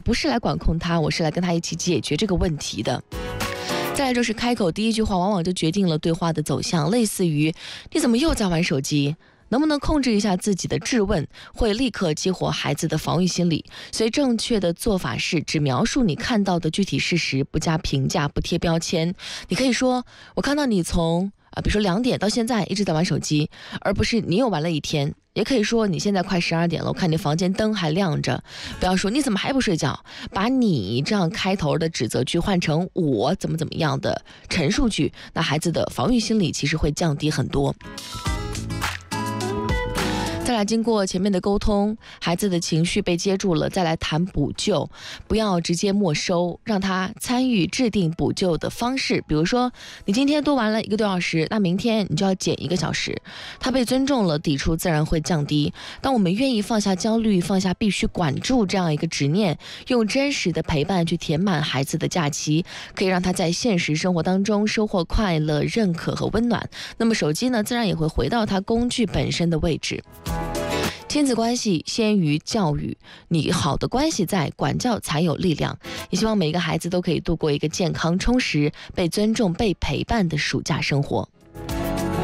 不是来管控他，我是来跟他一起解决这个问题的。再来就是开口第一句话往往就决定了对话的走向，类似于你怎么又在玩手机，能不能控制一下自己的质问，会立刻激活孩子的防御心理。所以正确的做法是只描述你看到的具体事实，不加评价，不贴标签。你可以说我看到你从比如说2点到现在一直在玩手机，而不是你又玩了一天。也可以说你现在快12点了，我看你房间灯还亮着。不要说你怎么还不睡觉，把你这样开头的指责句换成我怎么样的陈述句，那孩子的防御心理其实会降低很多。再来经过前面的沟通，孩子的情绪被接住了，再来谈补救，不要直接没收，让他参与制定补救的方式。比如说你今天多玩了1个多小时，那明天你就要减1个小时。他被尊重了，抵触自然会降低。当我们愿意放下焦虑，放下必须管住这样一个执念，用真实的陪伴去填满孩子的假期，可以让他在现实生活当中收获快乐、认可和温暖。那么手机呢，自然也会回到他工具本身的位置。亲子关系先于教育，你好的关系在，管教才有力量。也希望每一个孩子都可以度过一个健康、充实、被尊重、被陪伴的暑假生活。